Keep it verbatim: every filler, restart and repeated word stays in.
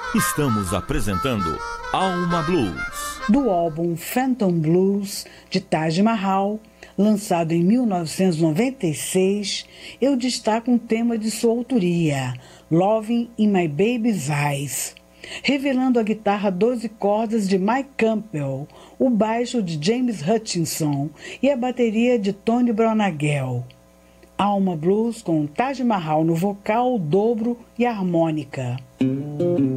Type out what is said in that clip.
Estamos apresentando Alma Blues. Do álbum Phantom Blues, de Taj Mahal, lançado em mil novecentos e noventa e seis, eu destaco um tema de sua autoria, Loving in My Baby's Eyes, revelando a guitarra doze cordas de Mike Campbell, o baixo de James Hutchinson e a bateria de Tony Brownaghel. Alma Blues com Taj Mahal no vocal, dobro e harmônica.